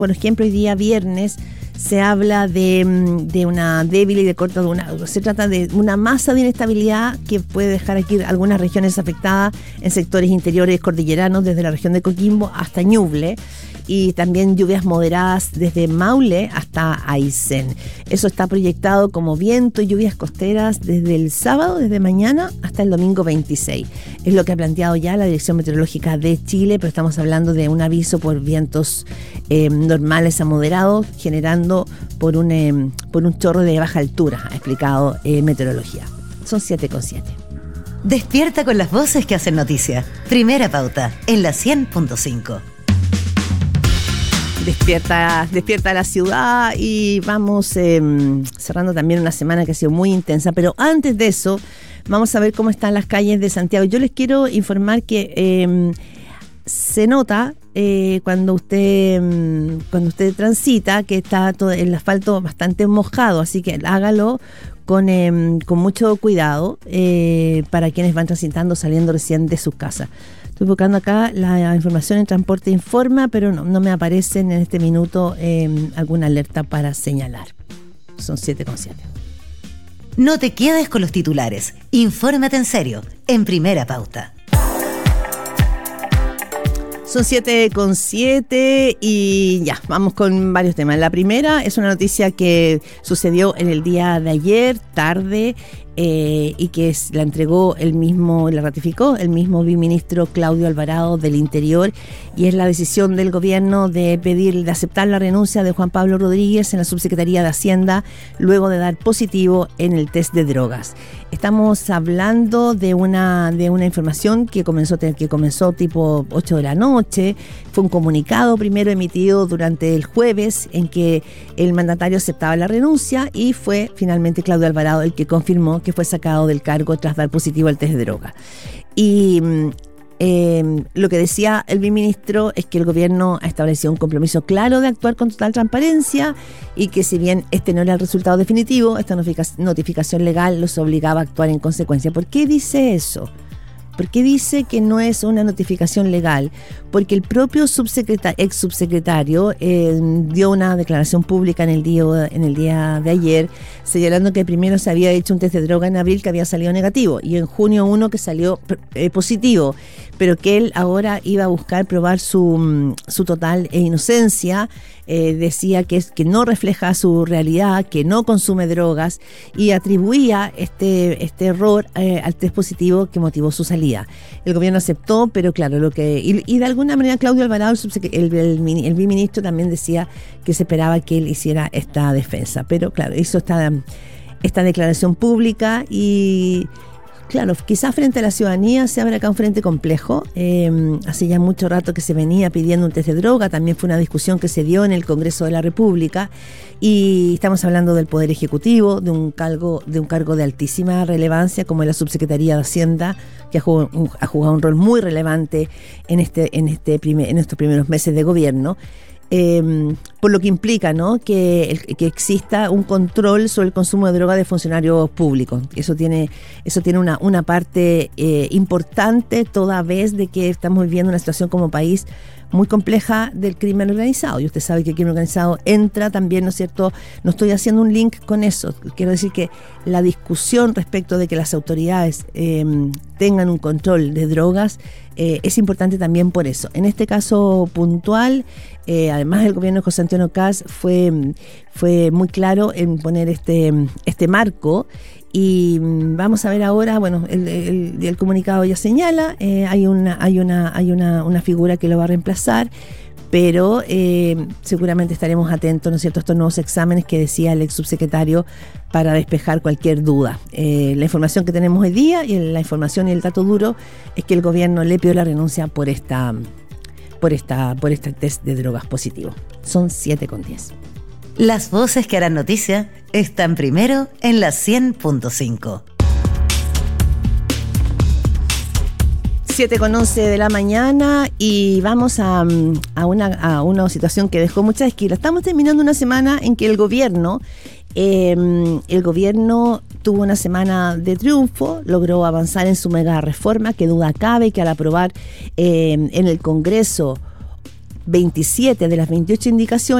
Por ejemplo, hoy día viernes se habla de una débil y de corta durabilidad. Se trata de una masa de inestabilidad que puede dejar aquí algunas regiones afectadas en sectores interiores cordilleranos, desde la región de Coquimbo hasta Ñuble, y también lluvias moderadas desde Maule hasta Aysén. Eso está proyectado como viento y lluvias costeras desde el sábado, desde mañana hasta el domingo 26. Es lo que ha planteado ya la Dirección Meteorológica de Chile, pero estamos hablando de un aviso por vientos normales a moderados, generando por un chorro de baja altura, ha explicado Meteorología. Son 7:7. Despierta con las voces que hacen noticia. Primera Pauta, en la 100.5. Despierta la ciudad y vamos cerrando también una semana que ha sido muy intensa, pero antes de eso vamos a ver cómo están las calles de Santiago. Yo les quiero informar que se nota cuando usted transita que está todo el asfalto bastante mojado, así que hágalo con mucho cuidado para quienes van transitando saliendo recién de sus casas. Estoy buscando acá la información en Transporte Informa, pero no me aparece en este minuto alguna alerta para señalar. Son 7:7. No te quedes con los titulares. Infórmate en serio, en Primera Pauta. Son 7:7 y ya, vamos con varios temas. La primera es una noticia que sucedió en el día de ayer, tarde, y que la ratificó el mismo viceministro Claudio Alvarado del Interior, y es la decisión del gobierno de aceptar la renuncia de Juan Pablo Rodríguez en la Subsecretaría de Hacienda luego de dar positivo en el test de drogas. Estamos hablando de una información que comenzó tipo 8 de la noche. Fue un comunicado primero emitido durante el jueves en que el mandatario aceptaba la renuncia, y fue finalmente Claudio Alvarado el que confirmó que fue sacado del cargo tras dar positivo al test de droga. Y lo que decía el viceministro es que el gobierno ha establecido un compromiso claro de actuar con total transparencia, y que si bien este no era el resultado definitivo, esta notificación legal los obligaba a actuar en consecuencia. ¿Por qué dice eso? ¿Por qué dice que no es una notificación legal? Porque el propio ex subsecretario dio una declaración pública en el día de ayer, señalando que primero se había hecho un test de droga en abril que había salido negativo, y en junio uno que salió positivo, pero que él ahora iba a buscar probar su total inocencia. Decía que no refleja su realidad, que no consume drogas, y atribuía este error al test positivo que motivó su salida. El gobierno aceptó, pero claro, y de alguna manera Claudio Alvarado, el viceministro, también decía que se esperaba que él hiciera esta defensa, pero claro, hizo esta declaración pública. Y claro, quizás frente a la ciudadanía se abre acá un frente complejo. Hace ya mucho rato que se venía pidiendo un test de droga. También fue una discusión que se dio en el Congreso de la República, y estamos hablando del Poder Ejecutivo, de un cargo de altísima relevancia como la Subsecretaría de Hacienda, que ha jugado un rol muy relevante en estos primeros meses de gobierno. Por lo que implica, ¿no?, que exista un control sobre el consumo de droga de funcionarios públicos. Eso tiene una parte importante, toda vez de que estamos viviendo una situación como país muy compleja del crimen organizado, y usted sabe que el crimen organizado entra también, ¿no es cierto? No estoy haciendo un link con eso, quiero decir que la discusión respecto de que las autoridades tengan un control de drogas es importante también por eso. En este caso puntual, además el gobierno de José Antonio Kast fue muy claro en poner este marco. Y vamos a ver ahora, bueno, el comunicado ya señala, hay una figura que lo va a reemplazar, pero seguramente estaremos atentos, ¿no es cierto?, a estos nuevos exámenes que decía el ex subsecretario, para despejar cualquier duda. La información que tenemos hoy día, y la información y el dato duro, es que el gobierno le pidió la renuncia por este test de drogas positivo. Son 7:10. Las voces que harán noticia están primero en la 100.5. 7:11 de la mañana, y vamos a una situación que dejó mucha esquila. Estamos terminando una semana en que el gobierno tuvo una semana de triunfo, logró avanzar en su mega reforma, que duda cabe que al aprobar en el Congreso 27 de las 28 indicaciones